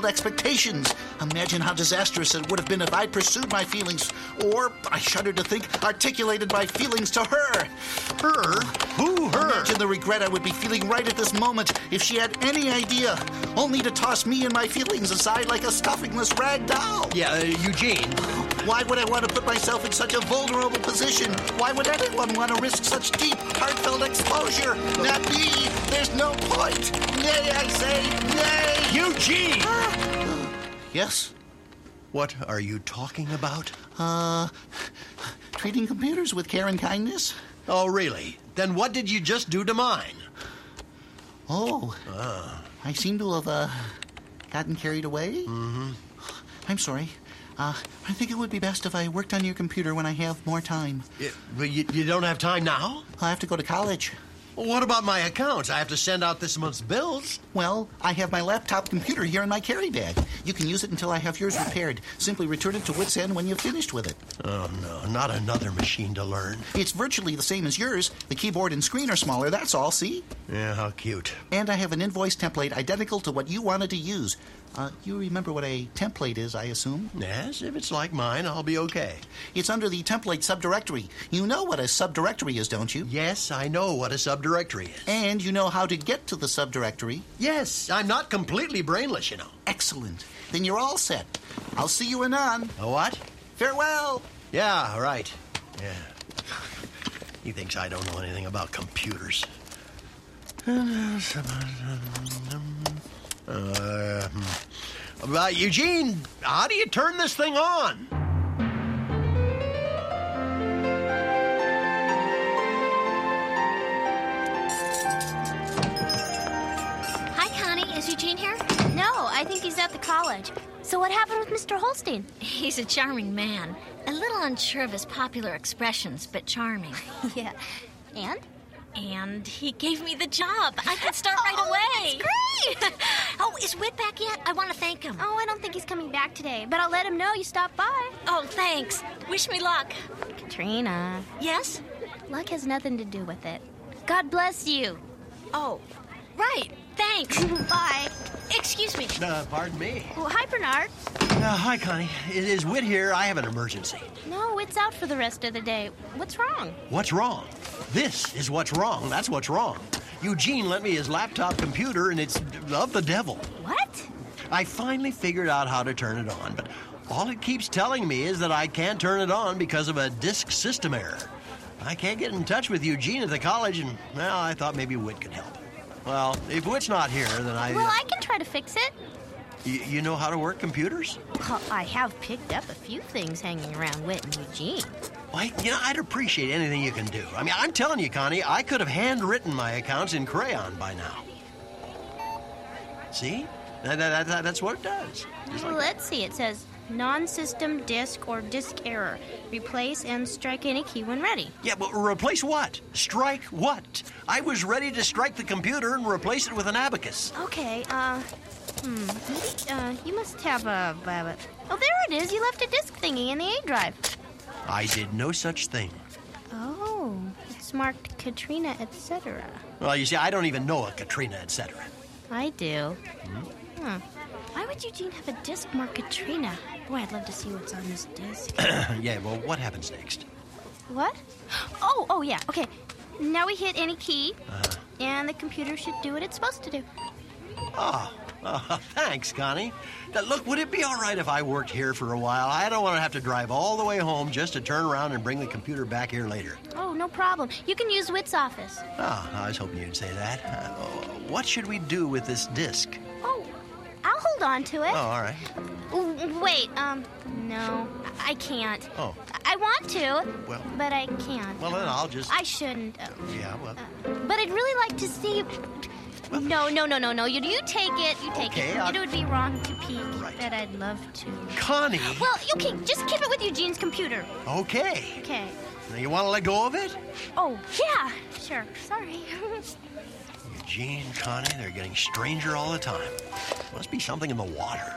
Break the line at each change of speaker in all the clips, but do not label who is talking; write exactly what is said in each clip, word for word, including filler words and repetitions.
unfulfilled expectations. Imagine how disastrous it would have been if I'd pursued my feelings, or, I shudder to think, articulated my feelings to her.
Her? Who, her?
Imagine the regret I would be feeling right at this moment if she had any idea, only to toss me and my feelings aside like a stuffingless rag doll.
Yeah, uh, Eugene.
Why would I want to put myself in such a vulnerable position? Why would anyone want to risk such deep, heartfelt exposure? Not me. There's no point. Nay, I say, nay.
Eugene!
Yes?
What are you talking about?
Uh, treating computers with care and kindness?
Oh, really? Then what did you just do to mine?
Oh,
Ah.
I seem to have, uh, gotten carried away.
Mm-hmm.
I'm sorry. Uh, I think it would be best if I worked on your computer when I have more time.
You, but you, you don't have time now?
I have to go to college.
Well, what about my accounts? I have to send out this month's bills.
Well, I have my laptop computer here in my carry bag. You can use it until I have yours repaired. Simply return it to Wits End when you've finished with it.
Oh, no, not another machine to learn.
It's virtually the same as yours. The keyboard and screen are smaller, that's all, see?
Yeah, how cute.
And I have an invoice template identical to what you wanted to use. Uh, you remember what a template is, I assume?
Yes, if it's like mine, I'll be okay.
It's under the template subdirectory. You know what a subdirectory is, don't you?
Yes, I know what a subdirectory is.
And you know how to get to the subdirectory.
Yes, I'm not completely brainless, you know.
Excellent. Then you're all set. I'll see you anon.
A what?
Farewell.
Yeah, right. Yeah. He thinks I don't know anything about computers. Uh, hmm. uh, Eugene, how do you turn this thing on?
Hi, Connie. Is Eugene here? No, I think he's at the college. So what happened with Mister Holstein?
He's a charming man. A little unsure of his popular expressions, but charming.
Yeah. And?
And he gave me the job. I can start right
Oh,
away.
that's great!
Oh, is Whit back yet? I want to thank him.
Oh, I don't think he's coming back today, but I'll let him know you stopped by.
Oh, thanks. Wish me luck.
Katrina,
Yes?
luck has nothing to do with it. God bless you.
Oh, right. Thanks.
Bye.
Excuse me.
Uh, pardon me.
Well, hi, Bernard.
Uh, hi, Connie. It is Whit here. I have an emergency.
No, it's out for the rest of the day. What's wrong?
What's wrong? This is what's wrong. That's what's wrong. Eugene lent me his laptop computer, and it's of the devil.
What?
I finally figured out how to turn it on, but all it keeps telling me is that I can't turn it on because of a disk system error. I can't get in touch with Eugene at the college, and, well, I thought maybe Whit could help. Well, if Whit's not here, then I...
Well, I can try to fix it.
Y- you know how to work computers?
Well, I have picked up a few things hanging around Whit and Eugene.
Well, you know, I'd appreciate anything you can do. I mean, I'm telling you, Connie, I could have handwritten my accounts in crayon by now. See? That, that, that, that's what it does. Just
Well,
like
let's see. It says non-system disk or disk error. Replace and strike any key when ready.
Yeah, but replace what? Strike what? I was ready to strike the computer and replace it with an abacus.
Okay, uh, hmm, maybe, uh, you must have a, uh, oh, there it is. You left a disk thingy in the A drive.
I did no such thing.
Oh, it's marked Katrina, et cetera.
Well, you see, I don't even know a Katrina, et cetera.
I do. Hmm. Huh. Why would Eugene have a disc marked Katrina? Boy, I'd love to see what's on this disc.
Yeah, well, what happens next?
What? Oh, oh, yeah, okay. Now we hit any key,
Uh-huh.
and the computer should do what it's supposed to do.
Oh, oh, thanks, Connie. Now, look, would it be all right if I worked here for a while? I don't want to have to drive all the way home just to turn around and bring the computer back here later.
Oh, no problem. You can use Whit's office.
Oh, I was hoping you'd say that. Uh, what should we do with this disc?
Oh, I'll hold on to it.
Oh, all right.
W- Wait, um, no, I can't.
Oh.
I want to,
Well-
but I can't.
Well, then I'll just...
I shouldn't. Uh,
Yeah, well...
but I'd really like to see you. No, no, no, no, no. You, you take it. You take
Okay,
it.
I'll-
It would be wrong to peek,
Right.
but I'd love to.
Connie!
Well, okay, just keep it with Eugene's computer.
Okay.
Okay.
Now, you want to let go of it?
Oh, yeah, sure. Sorry.
Eugene, Connie, they're getting stranger all the time. Must be something in the water.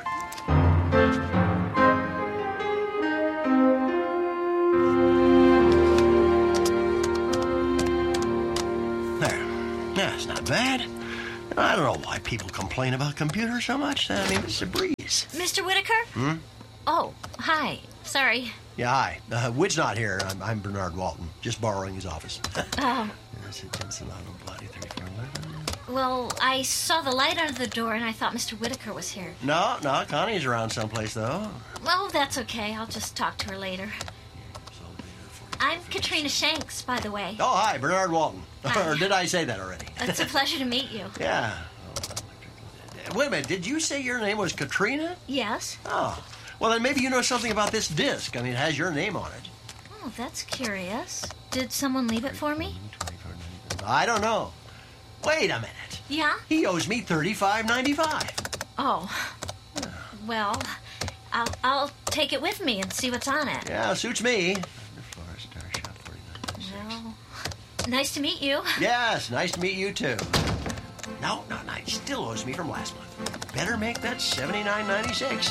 There. That's not bad. I don't know why people complain about computers so much. I mean, it's a breeze.
Mister Whitaker?
Hmm?
Oh, hi. Sorry.
Yeah, hi. Uh, Whit's not here. I'm, I'm Bernard Walton, just borrowing his office.
Oh,
Yes, it's Ensenado Bloody thirty-four eleven.
well, I saw the light under the door and I thought Mister Whitaker was here.
No, no, Connie's around someplace, though.
Well, that's okay. I'll just talk to her later. I'm Katrina Shanks, by the way.
Oh, hi, Bernard Walton.
Hi.
Or did I say that already?
It's a pleasure to meet you.
Yeah. Wait a minute, did you say your name was Katrina?
Yes?
Oh, well, then maybe you know something about this disc. I mean, it has your name on it.
Oh, that's curious. Did someone leave it for me?
I don't know. Wait a minute.
Yeah?
He owes me thirty-five ninety-five.
Oh. Well, I'll, I'll take it with me and see what's on it.
Yeah, suits me.
Well, nice to meet you.
Yes, nice to meet you, too. No, no, no, he still owes me from last month. Better make that seventy-nine ninety-six.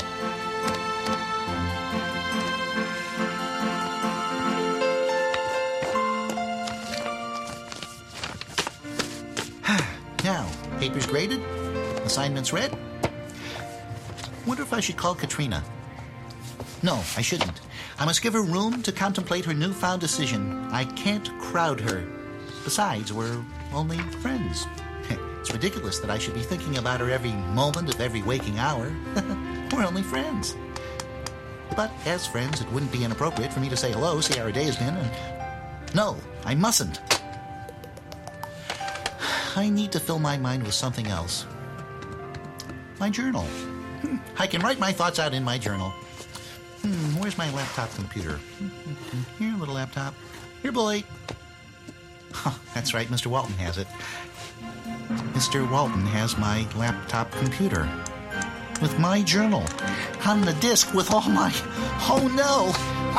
Now, papers graded? Assignments read? Wonder if I should call Katrina. No, I shouldn't. I must give her room to contemplate her newfound decision. I can't crowd her. Besides, we're only friends. It's ridiculous that I should be thinking about her every moment of every waking hour. We're only friends. But as friends, it wouldn't be inappropriate for me to say hello, see how her day has been, and... No, I mustn't. I need to fill my mind with something else. My journal. I can write my thoughts out in my journal. Hmm, where's my laptop computer? Here, little laptop. Here, boy. Oh, that's right, Mister Walton has it. Mister Walton has my laptop computer. With my journal. On the disk with all my... Oh, no!